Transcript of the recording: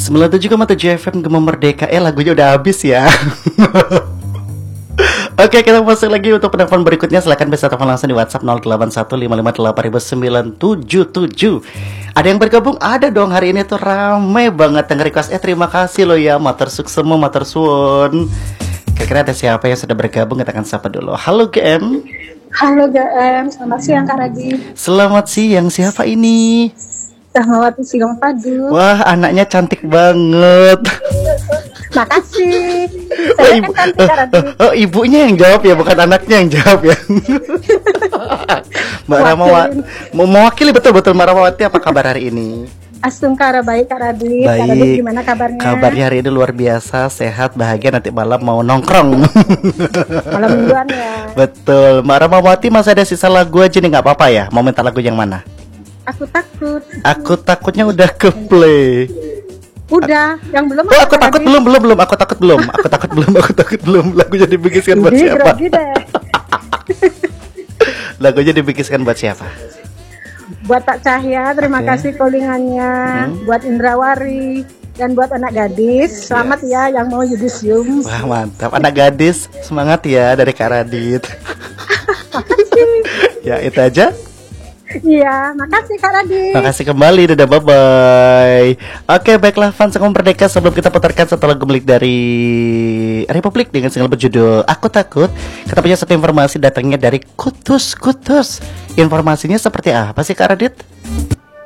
97,7 FM Gema Merdeka. Lagunya udah habis ya. Oke, kita masuk lagi untuk penelpon berikutnya. Silakan bisa telepon langsung di WhatsApp 0815588977. Ada yang bergabung? Ada dong. Hari ini tuh rame banget yang request. Terima kasih loh ya, matur suksemu, matur suwun. Kira-kira ada siapa yang sudah bergabung? Kita akan sapa dulu. Halo GM. Halo GM, selamat siang Kak Radit. Selamat siang, siapa ini? Rahmawati Sigam Padu. Wah, anaknya cantik banget. Makasih. Saya kan cantik Kak Radit. Ibunya yang jawab ya, bukan anaknya yang jawab ya. Mbak Rahmawati mewakili betul-betul. Mbak Rahmawati, apa kabar hari ini? Astungkara baik Kak Radit. Baik. Kak Radit gimana kabarnya? Kabarnya hari ini luar biasa, sehat, bahagia. Nanti malam mau nongkrong. Malam mingguan ya. Betul. Mbak Rahmawati masih ada sisa lagu aja nih, nggak apa-apa ya? Mau minta lagu yang mana? Aku takut. Aku takutnya udah ke play. Udah, yang belum. Oh, aku takut belum. Aku takut belum. Lagunya dibikinkan buat siapa? Lagunya dibikinkan buat siapa? Buat Pak Cahya, terima kasih callingannya. Buat Indrawari dan buat anak gadis. Selamat ya yang mau yudisium. Wah, mantap. Anak gadis, semangat ya dari Kak Radit. Ya, itu aja. Iya, makasih Kak Radit. Makasih kembali, dadah, bye-bye. Oke, baiklah fans Gema Merdeka, sebelum kita putarkan satu lagu milik dari Republik dengan single berjudul Aku Takut, kita punya satu informasi datangnya dari Kutus. Informasinya seperti apa sih Kak Radit?